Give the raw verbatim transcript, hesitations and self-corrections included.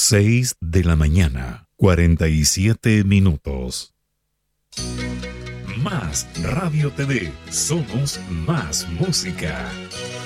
seis de la mañana, cuarenta y siete minutos. Más Radio T V, somos más música.